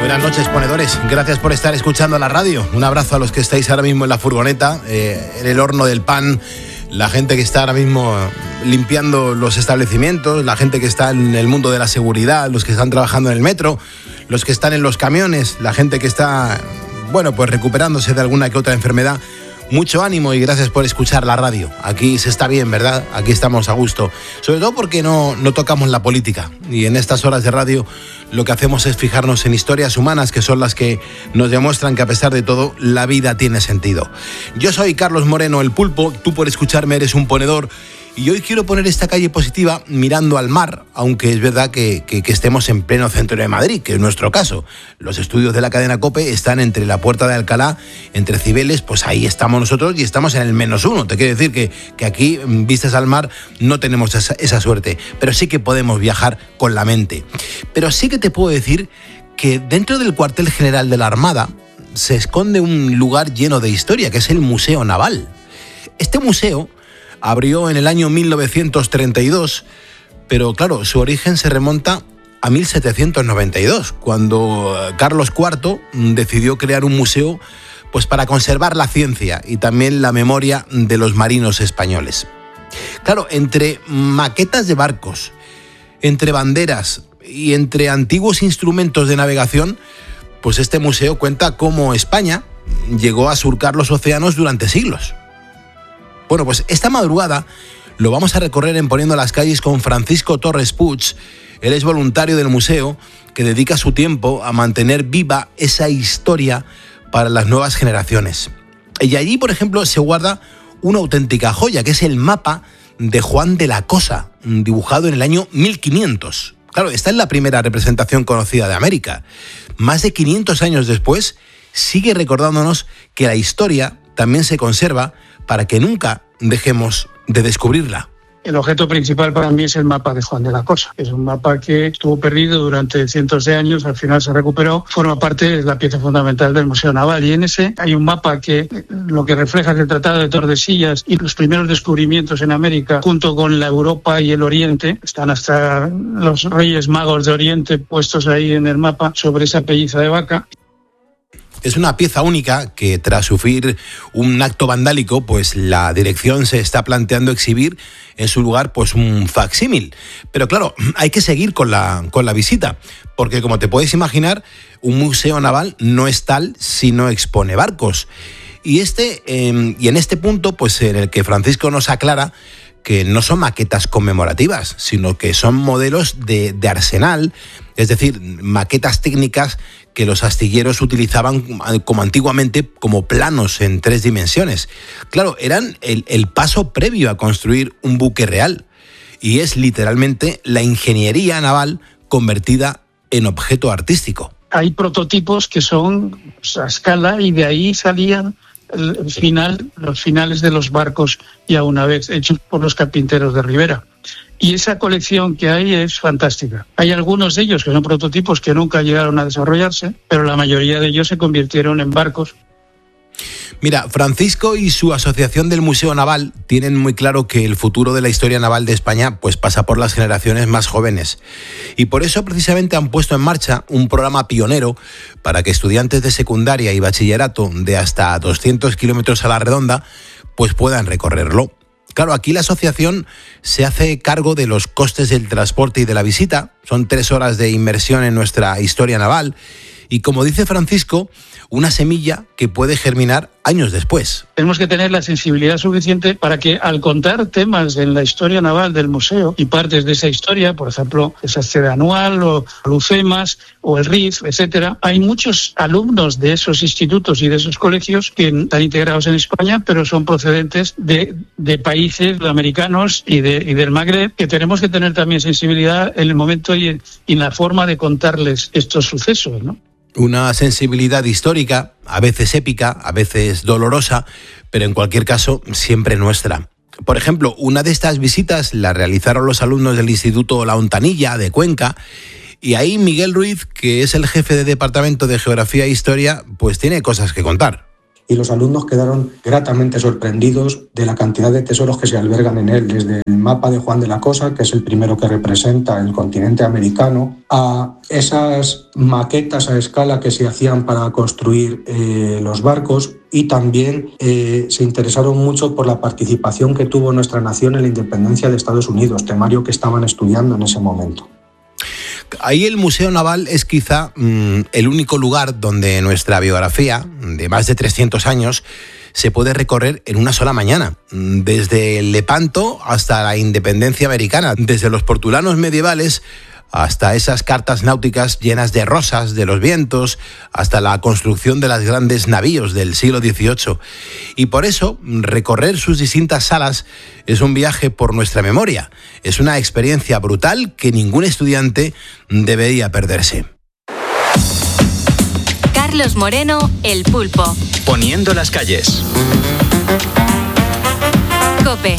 Buenas noches, ponedores. Gracias por estar escuchando la radio. Un abrazo a los que estáis ahora mismo en la furgoneta, en el horno del pan, la gente que está ahora mismo limpiando los establecimientos, la gente que está en el mundo de la seguridad, los que están trabajando en el metro, los que están en los camiones, la gente que está, pues recuperándose de alguna que otra enfermedad. Mucho ánimo y gracias por escuchar la radio. Aquí se está bien, ¿verdad? Aquí estamos a gusto. Sobre todo porque no tocamos la política. Y en estas horas de radio lo que hacemos es fijarnos en historias humanas que son las que nos demuestran que a pesar de todo la vida tiene sentido. Yo soy Carlos Moreno, el Pulpo. Tú por escucharme eres un ponedor. Y hoy quiero poner esta calle positiva mirando al mar, aunque es verdad que estemos en pleno centro de Madrid, que es nuestro caso. Los estudios de la cadena COPE están entre la Puerta de Alcalá, entre Cibeles, pues ahí estamos nosotros y estamos en el -1. Te quiero decir que aquí, vistas al mar, no tenemos esa suerte, pero sí que podemos viajar con la mente. Pero sí que te puedo decir que dentro del cuartel general de la Armada se esconde un lugar lleno de historia, que es el Museo Naval. Este museo abrió en el año 1932, pero claro, su origen se remonta a 1792, cuando Carlos IV decidió crear un museo pues para conservar la ciencia y también la memoria de los marinos españoles. Claro, entre maquetas de barcos, entre banderas y entre antiguos instrumentos de navegación, pues este museo cuenta cómo España llegó a surcar los océanos durante siglos. Bueno, pues esta madrugada lo vamos a recorrer en Poniendo las Calles con Francisco Torres Puig. Él es voluntario del museo que dedica su tiempo a mantener viva esa historia para las nuevas generaciones. Y allí, por ejemplo, se guarda una auténtica joya, que es el mapa de Juan de la Cosa, dibujado en el año 1500. Claro, esta es la primera representación conocida de América. Más de 500 años después, sigue recordándonos que la historia también se conserva para que nunca dejemos de descubrirla. El objeto principal para mí es el mapa de Juan de la Cosa. Es un mapa que estuvo perdido durante cientos de años, al final se recuperó, forma parte de la pieza fundamental del Museo Naval. Y en ese hay un mapa que lo que refleja es el Tratado de Tordesillas y los primeros descubrimientos en América, junto con la Europa y el Oriente. Están hasta los Reyes Magos de Oriente puestos ahí en el mapa sobre esa pelliza de vaca. Es una pieza única que tras sufrir un acto vandálico, pues la dirección se está planteando exhibir en su lugar pues un facsímil. Pero claro, hay que seguir con la visita, porque como te puedes imaginar, un museo naval no es tal si no expone barcos. Y en este punto, pues en el que Francisco nos aclara que no son maquetas conmemorativas, sino que son modelos de arsenal, es decir, maquetas técnicas que los astilleros utilizaban como antiguamente como planos en 3 dimensiones. Claro, eran el paso previo a construir un buque real y es literalmente la ingeniería naval convertida en objeto artístico. Hay prototipos que son a escala y de ahí salían los finales de los barcos ya una vez hechos por los carpinteros de Ribera. Y esa colección que hay es fantástica. Hay algunos de ellos que son prototipos que nunca llegaron a desarrollarse, pero la mayoría de ellos se convirtieron en barcos. Mira, Francisco y su asociación del Museo Naval tienen muy claro que el futuro de la historia naval de España pues pasa por las generaciones más jóvenes. Y por eso precisamente han puesto en marcha un programa pionero para que estudiantes de secundaria y bachillerato de hasta 200 kilómetros a la redonda pues puedan recorrerlo. Claro, aquí la asociación se hace cargo de los costes del transporte y de la visita. Son 3 horas de inmersión en nuestra historia naval. Y como dice Francisco, una semilla que puede germinar años después. Tenemos que tener la sensibilidad suficiente para que al contar temas en la historia naval del museo y partes de esa historia, por ejemplo, esa sede anual o Lucemas o el RIF, etcétera, hay muchos alumnos de esos institutos y de esos colegios que están integrados en España, pero son procedentes de países americanos y del Magreb, que tenemos que tener también sensibilidad en el momento y en la forma de contarles estos sucesos, ¿no? Una sensibilidad histórica, a veces épica, a veces dolorosa, pero en cualquier caso siempre nuestra. Por ejemplo, una de estas visitas la realizaron los alumnos del Instituto La Hontanilla de Cuenca y ahí Miguel Ruiz, que es el jefe de Departamento de Geografía e Historia, pues tiene cosas que contar. y los alumnos quedaron gratamente sorprendidos de la cantidad de tesoros que se albergan en él, desde el mapa de Juan de la Cosa, que es el primero que representa el continente americano, a esas maquetas a escala que se hacían para construir los barcos, y también se interesaron mucho por la participación que tuvo nuestra nación en la independencia de Estados Unidos, temario que estaban estudiando en ese momento. Ahí el Museo Naval es quizá el único lugar donde nuestra biografía, de más de 300 años, se puede recorrer en una sola mañana, desde Lepanto hasta la independencia americana, desde los portulanos medievales hasta esas cartas náuticas llenas de rosas de los vientos, hasta la construcción de los grandes navíos del siglo XVIII. Y por eso, recorrer sus distintas salas es un viaje por nuestra memoria. Es una experiencia brutal que ningún estudiante debería perderse. Carlos Moreno, El Pulpo. Poniendo las calles. COPE.